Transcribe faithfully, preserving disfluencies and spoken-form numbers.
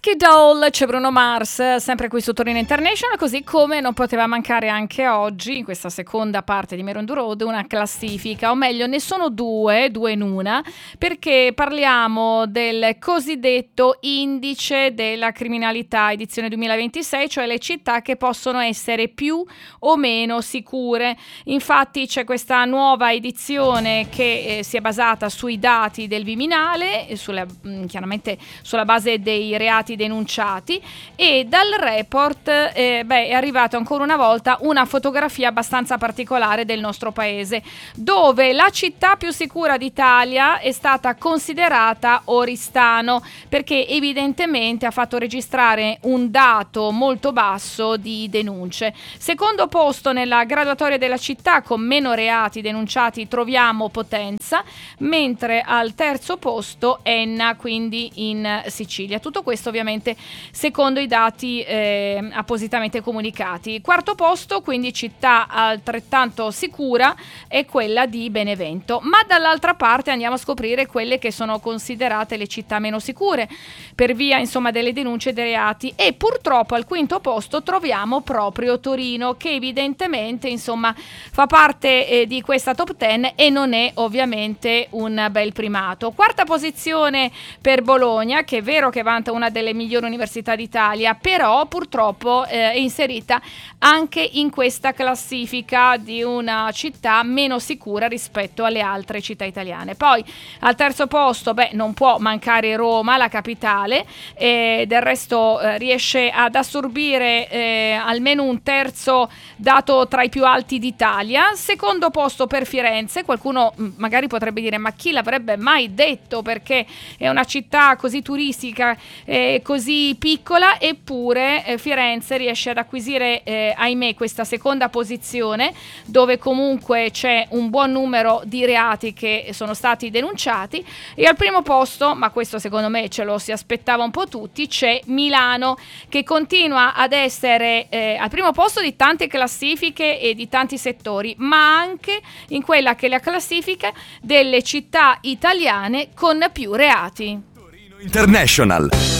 Husky Doll, c'è Bruno Mars, sempre qui su Torino International, così come non poteva mancare anche oggi, in questa seconda parte di Maroon the Road, una classifica, o meglio ne sono due, due in una, perché parliamo del cosiddetto indice della criminalità edizione duemilaventisei, cioè le città che possono essere più o meno sicure. Infatti c'è questa nuova edizione che eh, si è basata sui dati del Viminale, sulla, chiaramente sulla base dei reati denunciati, e dal report eh, beh, è arrivata ancora una volta una fotografia abbastanza particolare del nostro paese, dove la città più sicura d'Italia è stata considerata Oristano, perché evidentemente ha fatto registrare un dato molto basso di denunce. Secondo posto nella graduatoria della città con meno reati denunciati troviamo Potenza, mentre al terzo posto Enna, quindi in Sicilia. Tutto questo ovviamente secondo i dati eh, appositamente comunicati. Quarto posto, quindi città altrettanto sicura, è quella di Benevento, ma dall'altra parte andiamo a scoprire quelle che sono considerate le città meno sicure per via insomma delle denunce e dei reati, e purtroppo al quinto posto troviamo proprio Torino, che evidentemente insomma fa parte eh, di questa top dieci e non è ovviamente un bel primato. Quarta posizione per Bologna, che è vero che vanta una delle migliori università d'Italia, però purtroppo eh, è inserita anche in questa classifica di una città meno sicura rispetto alle altre città italiane. Poi al terzo posto beh non può mancare Roma, la capitale, e del resto eh, riesce ad assorbire eh, almeno un terzo dato tra i più alti d'Italia. Secondo posto per Firenze, qualcuno mh, magari potrebbe dire ma chi l'avrebbe mai detto, perché è una città così turistica, eh, così piccola, eppure eh, Firenze riesce ad acquisire eh, ahimè questa seconda posizione, dove comunque c'è un buon numero di reati che sono stati denunciati. E al primo posto, ma questo secondo me ce lo si aspettava un po' tutti, c'è Milano, che continua ad essere eh, al primo posto di tante classifiche e di tanti settori, ma anche in quella che è la classifica delle città italiane con più reati. Torino International.